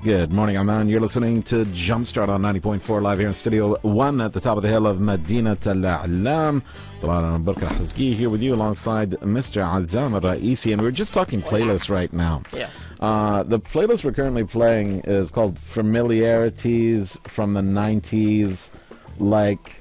Good morning, Amman. You're listening to Jumpstart on 90.4 live here in Studio 1 at the top of the hill of Madinat Al-A'lam. Talan Barka Hazki here with you alongside Mr. Azam Al-Raisi. And we're just talking playlists right now. Yeah. The playlist we're currently playing is called Familiarities from the 90s. Like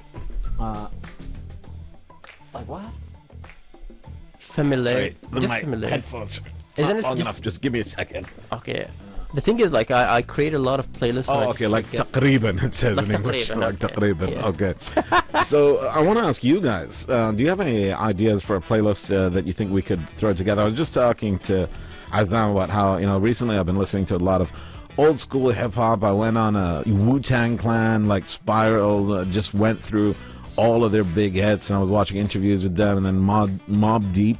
what? Familiar. Sorry, Just my familiar. headphones Isn't are it long just- enough. Just give me a second. Okay. The thing is, like, I create a lot of playlists. so I Oh, just okay, like forget. taqriban, it says Like in English. taqriban, Like okay. taqriban, Yeah. okay. So I want to ask you guys, do you have any ideas for a playlist that you think we could throw together? I was just talking to Azam about how, recently I've been listening to a lot of old school hip-hop. I went on a Wu-Tang Clan, like Spiral, just went through all of their big hits, and I was watching interviews with them, and then Mob Deep,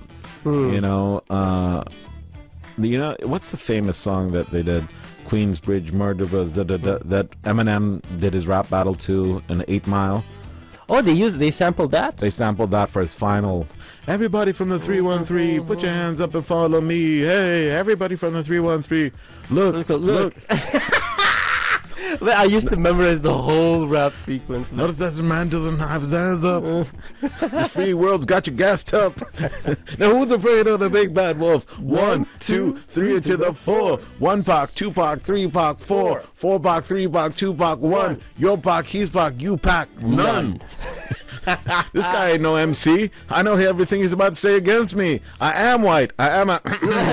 what's the famous song that they did? Queensbridge Murder, that Eminem did his rap battle to in 8 Mile. Oh, they sampled that? They sampled that for his final. Everybody from the 313, put your hands up and follow me. Hey, everybody from the 313, look. I used to memorize the whole rap sequence. Notice that the man doesn't have his hands up. The free world's got you gassed up. Now who's afraid of the big bad wolf? 1, 2, 3 to the 4. 1 Pac, 2 Pac, 3 Pac, 4. 4 Pac, 3 Pac, 2 Pac, 1. Your Pac, he's Pac, you Pac, none. This guy ain't no MC. I know everything he's about to say against me. I am white. I am a...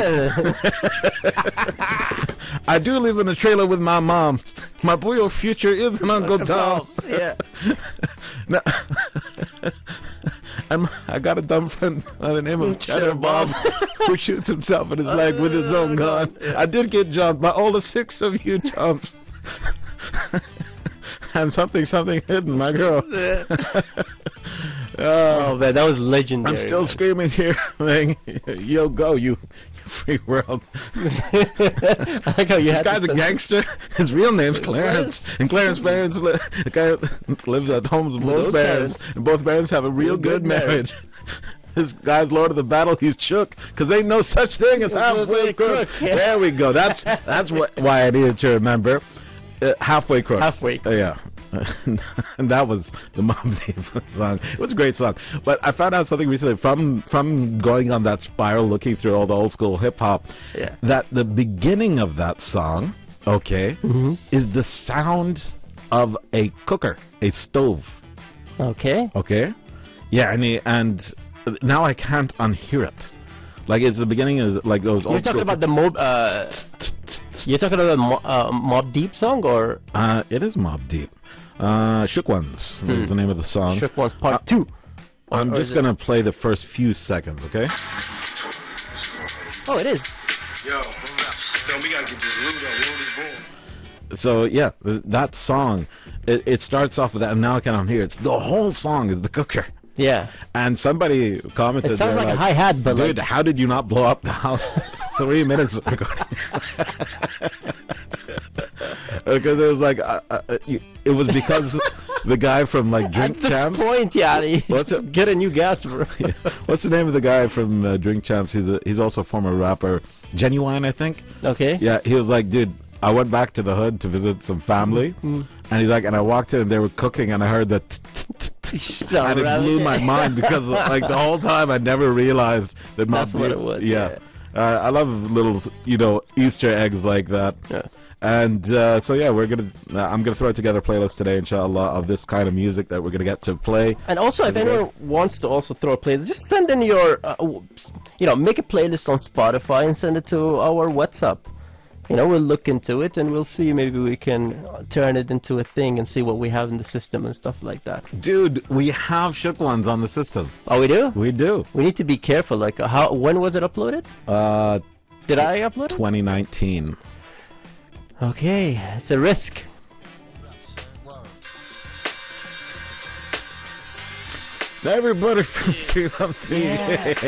I do live in a trailer with my mom. My boy future is an Uncle Tom. Yeah. No. I got a dumb friend by the name of Cheddar Bob who shoots himself in his leg with his own gun. Yeah. I did get jumped by all the 6 of you chumps. And something hidden, my girl. Oh man, that was legendary. I'm still man. screaming here, like, yo, go, you free world. I like how you This had guy's to a gangster. His real name's Clarence. Clarence. And Clarence's parents, the guy lives at home with both Both parents. parents. And both parents have a real good marriage. This guy's Lord of the Battle, he's shook, because ain't no such thing as halfway crook. Yeah. There we go. That's why I needed to remember. Halfway crook. Halfway crook. Yeah. And that was the Mom Deep song. It was a great song. But I found out something recently from going on that spiral, looking through all the old school hip hop, Yeah. that the beginning of that song, is the sound of a cooker, a stove. Okay. Okay? Yeah, and now I can't unhear it. Like, it's the beginning is like those old You're talking school... about the Mob. You're talking about the Mob Deep song or it is Mob Deep. Shook Ones is the name of the song. Shook Ones Part 2? I'm or just is it- going to play the first few seconds, okay? Oh, it is. Yo, we gotta get this loot up. We only born. So, yeah, that song, it starts off with that, and now I can't hear it. The whole song is the cooker. Yeah. And somebody commented, It sounds they're like a hi-hat, but dude, like... how did you not blow up the house 3 minutes of recording? Because it was like, it was because the guy from like Drink At this Champs. point, Yanni, What's just it? get a new gas, bro. What's the name of the guy from Drink Champs? He's also a former rapper, Genuine, I think. Okay. Yeah, he was like, dude, I went back to the hood to visit some family, and he's like, and I walked in and they were cooking, and I heard that, and it blew my mind because like the whole time I never realized that That's Mobb what Deep- it was, Yeah, I love little Easter eggs like that. Yeah. And so yeah, I'm gonna throw together a playlist today, inshallah, of this kind of music that we're gonna get to play. And also, if Yes. anyone wants to also throw a playlist, just send in your, make a playlist on Spotify and send it to our WhatsApp. We'll look into it and we'll see. Maybe we can turn it into a thing and see what we have in the system and stuff like that. Dude, we have Shook Ones on the system. Oh, we do? We do. We need to be careful. Like, when was it uploaded? Did I upload it? 2019. Okay, it's a risk. Everybody from